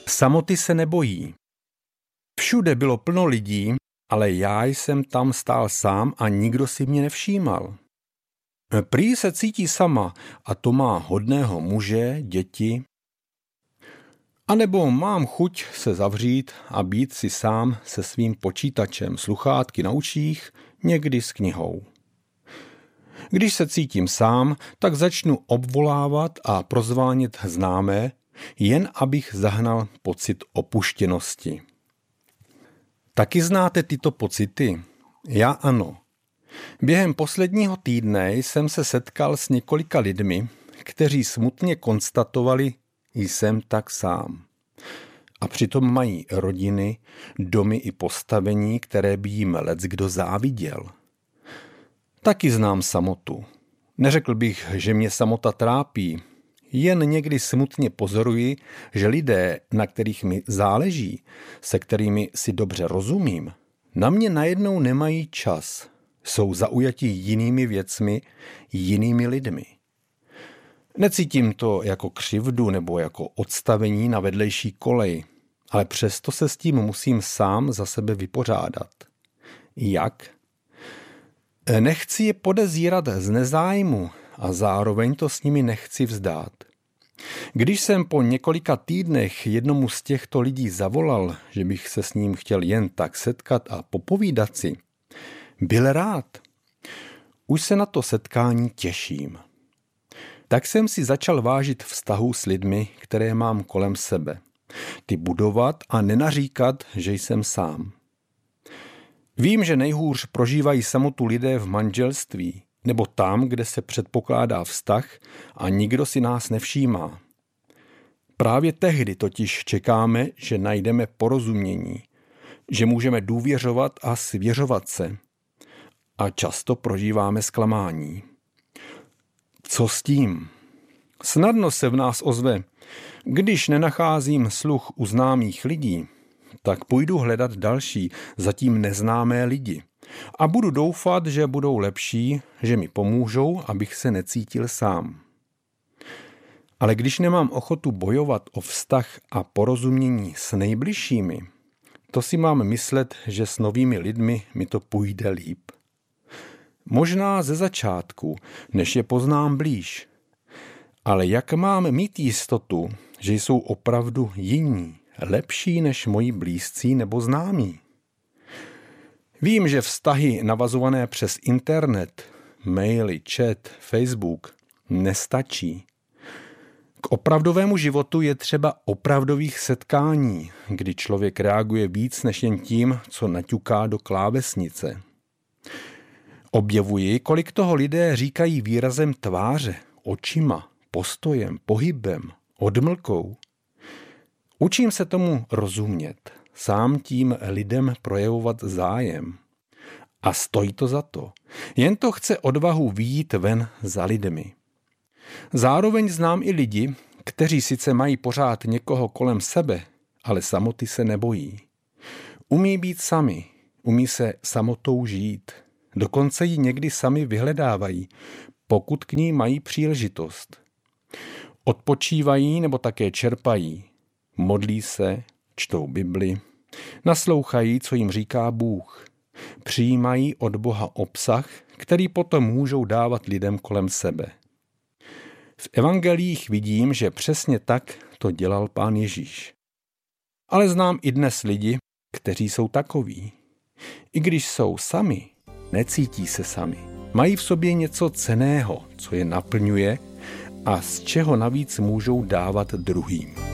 Samoty se nebojí. Všude bylo plno lidí, ale já jsem tam stál sám a nikdo si mě nevšímal. Prý se cítí sama a to má hodného muže, děti. A nebo mám chuť se zavřít a být si sám se svým počítačem, sluchátky na uších, někdy s knihou. Když se cítím sám, tak začnu obvolávat a prozvánět známé, jen abych zahnal pocit opuštěnosti. Taky znáte tyto pocity? Já ano. Během posledního týdne jsem se setkal s několika lidmi, kteří smutně konstatovali, jsem tak sám. A přitom mají rodiny, domy i postavení, které by jim leckdo záviděl. Taky znám samotu. Neřekl bych, že mě samota trápí, jen někdy smutně pozoruji, že lidé, na kterých mi záleží, se kterými si dobře rozumím, na mě najednou nemají čas. Jsou zaujati jinými věcmi, jinými lidmi. Necítím to jako křivdu nebo jako odstavení na vedlejší kolej, ale přesto se s tím musím sám za sebe vypořádat. Jak? Nechci je podezírat z nezájmu a zároveň to s nimi nechci vzdát. Když jsem po několika týdnech jednomu z těchto lidí zavolal, že bych se s ním chtěl jen tak setkat a popovídat si, byl rád. Už se na to setkání těším. Tak jsem si začal vážit vztahů s lidmi, které mám kolem sebe. Ty budovat a nenaříkat, že jsem sám. Vím, že nejhůř prožívají samotu lidé v manželství, nebo tam, kde se předpokládá vztah a nikdo si nás nevšímá. Právě tehdy totiž čekáme, že najdeme porozumění, že můžeme důvěřovat a svěřovat se. A často prožíváme zklamání. Co s tím? Snadno se v nás ozve. Když nenacházím sluch u známých lidí, tak půjdu hledat další, zatím neznámé lidi. A budu doufat, že budou lepší, že mi pomůžou, abych se necítil sám. Ale když nemám ochotu bojovat o vztah a porozumění s nejbližšími, to si mám myslet, že s novými lidmi mi to půjde líp. Možná ze začátku, než je poznám blíž. Ale jak mám mít jistotu, že jsou opravdu jiní, lepší než moji blízcí nebo známí? Vím, že vztahy navazované přes internet, maily, chat, Facebook nestačí. K opravdovému životu je třeba opravdových setkání, kdy člověk reaguje víc než jen tím, co naťuká do klávesnice. Objevuji, kolik toho lidé říkají výrazem tváře, očima, postojem, pohybem, odmlkou. Učím se tomu rozumět, sám tím lidem projevovat zájem. A stojí to za to. Jen to chce odvahu vyjít ven za lidmi. Zároveň znám i lidi, kteří sice mají pořád někoho kolem sebe, ale samoty se nebojí. Umí být sami, umí se samotou žít. Dokonce ji někdy sami vyhledávají, pokud k ní mají příležitost. Odpočívají nebo také čerpají. Modlí se, čtou Bibli, naslouchají, co jim říká Bůh. Přijímají od Boha obsah, který potom můžou dávat lidem kolem sebe. V evangeliích vidím, že přesně tak to dělal Pán Ježíš. Ale znám i dnes lidi, kteří jsou takoví. I když jsou sami, necítí se sami. Mají v sobě něco cenného, co je naplňuje a z čeho navíc můžou dávat druhým.